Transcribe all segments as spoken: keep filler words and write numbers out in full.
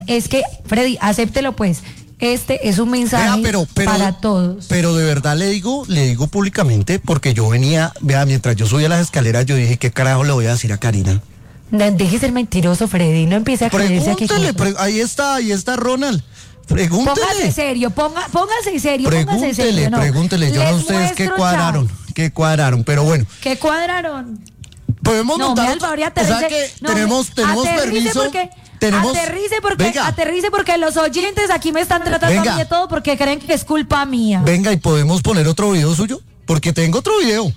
es que, Freddy, acéptelo pues. Este es un mensaje vea, pero, pero, para todos. Pero de verdad le digo, le digo públicamente, porque yo venía, vea, mientras yo subía las escaleras, yo dije, ¿qué carajo le voy a decir a Karina? Deje ser mentiroso, Freddy, no empiece a creerse aquí. Pre- ahí está, ahí está Ronald. Pregúntele. Póngase serio, ponga, póngase serio, pregúntele, póngase serio. No. Pregúntele, yo Les no sé ustedes qué cuadraron, chat. qué cuadraron, pero bueno. ¿Qué cuadraron? Podemos no, montar, Alba, o sea que no, tenemos, tenemos permiso. Porque, tenemos, aterrice porque, venga. aterrice porque los oyentes aquí me están tratando venga. a mí de todo porque creen que es culpa mía. Venga, ¿y podemos poner otro video suyo? Porque tengo otro video.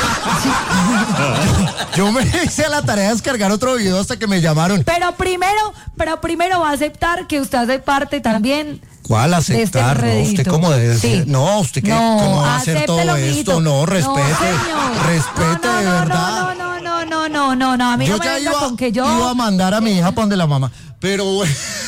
Yo me hice a la tarea de descargar otro video hasta que me llamaron. Pero primero, pero primero va a aceptar que usted hace parte también. ¿Cuál aceptar? De este no, ¿usted cómo debe decir? Sí. No, ¿usted qué? No, ¿cómo va a hacer todo esto? No, respete, no, respete no, no, de no, verdad. No, no, no, no, no, no, no, a mí yo no me ya venga iba, con que yo... iba a mandar a mi hija para donde la mamá, pero bueno.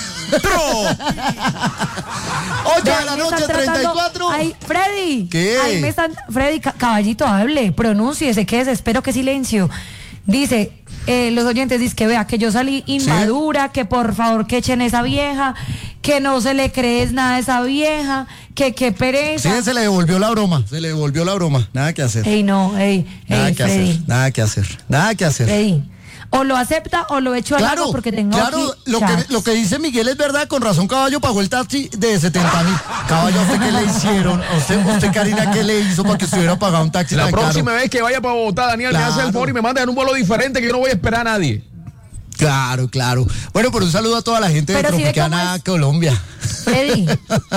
ocho de la noche, treinta y cuatro. Ay, Freddy. ¿Qué? Ahí me están, Freddy, caballito, hable, pronúnciese, qué desespero, qué silencio. Dice, eh, los oyentes dicen que vea que yo salí inmadura, ¿sí? Que por favor que echen esa vieja, que no se le crees nada a esa vieja, que qué pereza. Sí, se le devolvió la broma, se le devolvió la broma, nada que hacer. Ey, no, ey, nada ey, que Freddy. hacer, nada que hacer, nada que hacer. Freddy. O lo acepta o lo echo al claro, agua porque tengo claro, aquí lo que, lo que dice Miguel es verdad, con razón Caballo pagó el taxi de setenta mil. Caballo, ¿a usted qué le hicieron? ¿A usted, usted, Karina, qué le hizo para que usted hubiera pagado un taxi La tan próxima caro? vez que vaya para Bogotá, Daniel claro. me hace el favor y me manda en un vuelo diferente que yo no voy a esperar a nadie. Claro, claro. Bueno, pero un saludo a toda la gente pero de si Tropicana, Colombia. Freddy.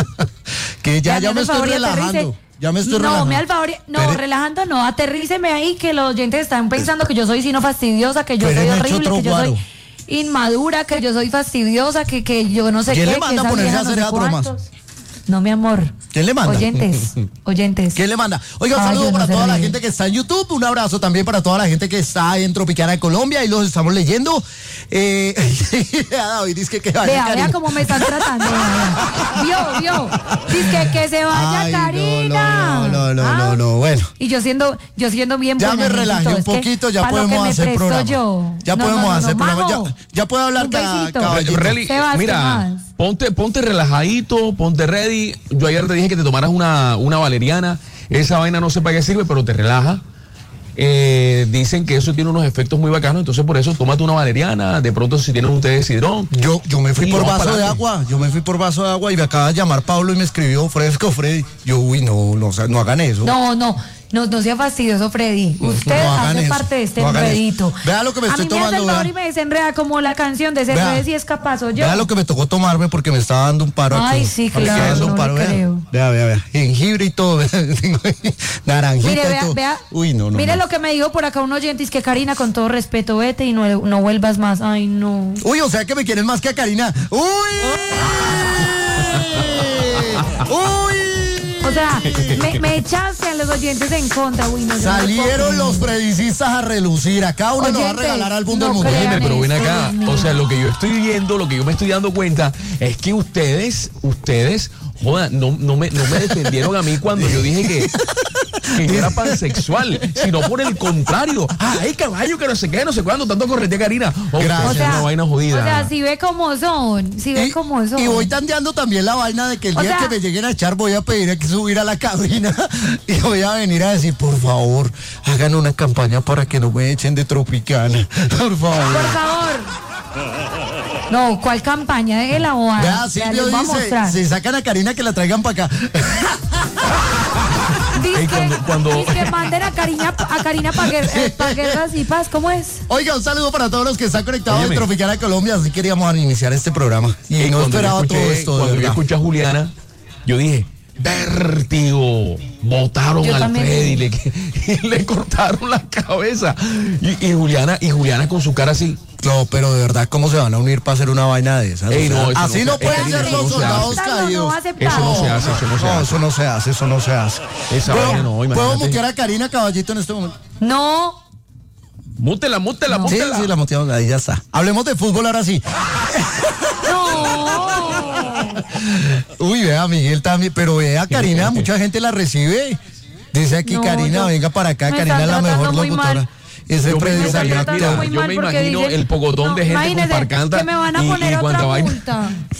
Que ya, ya me estoy relajando. Ya me estoy no, relajando. me al favor, no, Pere... relajando no, aterríceme ahí que los oyentes están pensando que yo soy sino fastidiosa, que yo Pere soy horrible, que yo guaro. soy inmadura, que yo soy fastidiosa, que, que yo no sé ¿Quién qué. le manda que a ponerse a no hacer esas bromas? No, mi amor. ¿Quién le manda? Oyentes, oyentes. ¿Quién le manda? Oiga, un saludo Ay, para no toda la ríe. gente que está en YouTube, un abrazo también para toda la gente que está en Tropicana de Colombia y los estamos leyendo. Eh, David dice que, que vaya Vea, Karina. vea cómo me están tratando. Vio, vio. Dice que, que se vaya Ay, Karina. No, no, no, ¿Ah? no, no, bueno. Y yo siendo, yo siendo bien Ya me relajé un poquito, ya podemos hacer programa. Yo. Ya no, podemos no, no, hacer no, programa. Ya, ya puedo hablar cada caballito. Really, mira, ponte, ponte relajadito, ponte ready. Yo ayer te dije que te tomaras una, una valeriana. Esa vaina no sé para qué sirve, pero te relaja. Eh, dicen que eso tiene unos efectos muy bacanos, entonces por eso tómate una valeriana, de pronto si tienes un té de sidrón. Yo, yo me fui por vaso de agua, yo me fui por vaso de agua y me acaba de llamar Pablo y me escribió fresco, Freddy. Yo, uy, no, no, no hagan eso. No, no. No, no sea fastidioso, Freddy. Usted no hace eso, parte de este no enredito. Vea lo que me estoy tomando. A mí me hace el favor y me desenreda como la canción de ese Freddy si es capaz, ¿o yo? Vea lo que me tocó tomarme porque me estaba dando un paro aquí. Ay, sí, claro, no un paro, le vea. creo. Vea, vea, vea. Jengibre y todo. Naranjita mire, vea, y todo. Vea, Uy, no, no. Mire no. lo que me dijo por acá un oyente, es que Karina, con todo respeto, vete y no, no vuelvas más. Ay, no. Uy, o sea que me quieren más que a Karina. Uy. Uy. O sea, me, me echaste a los oyentes en contra. Uy, no, salieron no los predicistas a relucir. A cada uno oyentes, nos va a regalar álbum no del mundo. Dime, pero ven acá. O sea, lo que yo estoy viendo, lo que yo me estoy dando cuenta es que ustedes, ustedes, joda, no, no, me, no me defendieron a mí cuando yo dije que, que yo era pansexual, sino por el contrario. Ay, caballo, que no sé qué, no sé cuándo, tanto correte Karina. Oh, gracias. O sea, una vaina jodida. O sea, si ve cómo son, si ve y, cómo son. Y voy tanteando también la vaina de que el o día sea, que me lleguen a echar voy a pedir que subir a la cabina y voy a venir a decir, por favor, hagan una campaña para que no me echen de Tropicana. Por favor. Por favor. No, ¿cuál campaña? De la bobada. Vea, Silvio dice, si sacan a Karina que la traigan para acá. Dice que, cuando, cuando... que manden a Karina a Karina para eh, pa guerras y paz, ¿cómo es? Oiga, un saludo para todos los que están conectados Óyeme. en Tropicana Colombia, así queríamos iniciar este programa. Y, y no esperaba escuché, todo esto. Cuando yo escuché a Juliana, yo dije, vértigo, botaron yo al también. Freddy, le, le cortaron la cabeza. Y, y Juliana, y Juliana con su cara así. No, pero de verdad, ¿cómo se van a unir para hacer una vaina de esas? Ey, o sea, no, así no, no pueden ser los soldados caídos. Eso no se hace, eso no se no, hace. Eso no se hace, eso no se hace. Esa ¿Puedo, vaina no, imagínate. ¿Puedo mutear a Karina Caballito en este momento? No. Mútela, mútela, no. mútela. Sí, sí, la muteamos, ahí ya está. Hablemos de fútbol ahora sí. No. Uy, vea, Miguel también, pero vea, Karina, mucha gente la recibe. Dice aquí, no, Karina, venga para acá, Karina es la mejor locutora. Ese predio salió mira, yo me imagino dice, el pocotón no, de gente con parcanta que me van a poner y, y otra vaina. multa.